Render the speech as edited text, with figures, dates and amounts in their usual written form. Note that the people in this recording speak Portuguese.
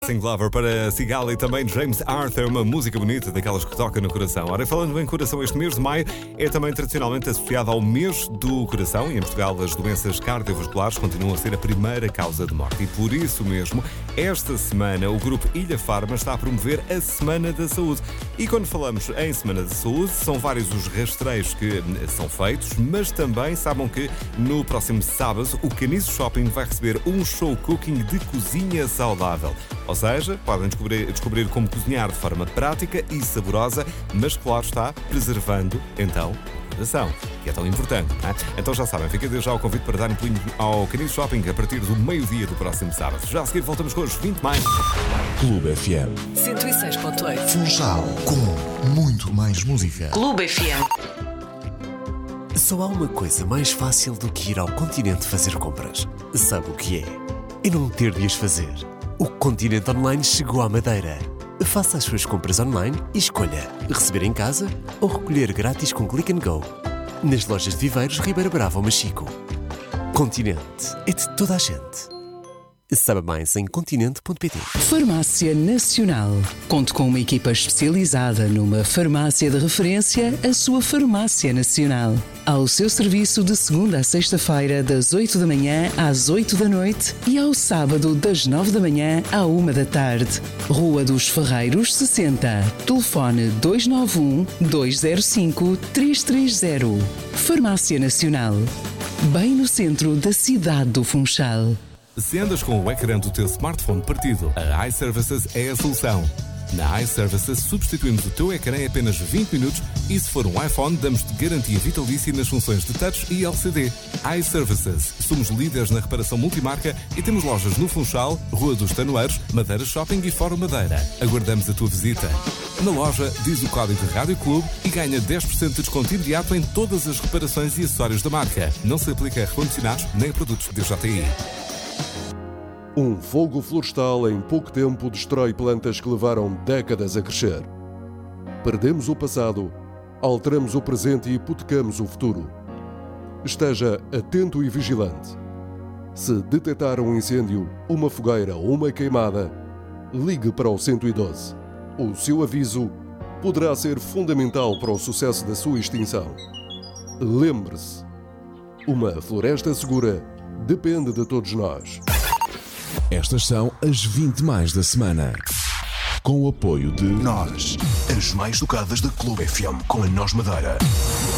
Lover para Sigala e também James Arthur, uma música bonita daquelas que toca no coração. Ora, falando em coração, este mês de maio é também tradicionalmente associado ao mês do coração e em Portugal as doenças cardiovasculares continuam a ser a primeira causa de morte e por isso mesmo, esta semana o grupo Ilha Farma está a promover a Semana da Saúde. E quando falamos em Semana da Saúde, são vários os rastreios que são feitos, mas também saibam que no próximo sábado o Caniço Shopping vai receber um show cooking de cozinha saudável. Ou seja, podem descobrir como cozinhar de forma prática e saborosa, mas claro está, preservando, então, o coração, que é tão importante, não é? Então já sabem, fica desde já o convite para dar um pulinho ao Caniço Shopping a partir do meio-dia do próximo sábado. Já a seguir voltamos com os 20 mais. Clube FM 106.8 Funchal, com muito mais música. Clube FM. Só há uma coisa mais fácil do que ir ao Continente fazer compras. Sabe o que é? E não ter de as fazer. O Continente Online chegou à Madeira. Faça as suas compras online e escolha receber em casa ou recolher grátis com Click and Go. Nas lojas de Viveiros, Ribeira Brava ou Machico. Continente é de toda a gente. Saiba mais em continente.pt. Farmácia Nacional. Conte com uma equipa especializada numa farmácia de referência, a sua Farmácia Nacional. Ao seu serviço de segunda a sexta-feira, das 8 da manhã às 8 da noite e ao sábado, das 9 da manhã à 1 da tarde. Rua dos Ferreiros, 60. Telefone 291-205-330. Farmácia Nacional. Bem no centro da cidade do Funchal. Se andas com o ecrã do teu smartphone partido, a iServices é a solução. Na iServices substituímos o teu ecrã em apenas 20 minutos e se for um iPhone damos-te garantia vitalícia nas funções de touch e LCD. iServices. Somos líderes na reparação multimarca e temos lojas no Funchal, Rua dos Tanoeiros, Madeira Shopping e Fórum Madeira. Aguardamos a tua visita. Na loja, diz o código de Rádio Clube e ganha 10% de desconto imediato em todas as reparações e acessórios da marca. Não se aplica a recondicionados nem a produtos de DJI. Um fogo florestal em pouco tempo destrói plantas que levaram décadas a crescer. Perdemos o passado, alteramos o presente e hipotecamos o futuro. Esteja atento e vigilante. Se detectar um incêndio, uma fogueira ou uma queimada, ligue para o 112. O seu aviso poderá ser fundamental para o sucesso da sua extinção. Lembre-se, uma floresta segura depende de todos nós. Estas são as 20 mais da semana. Com o apoio de Nós, as mais tocadas da Clube FM com a Nós Madeira.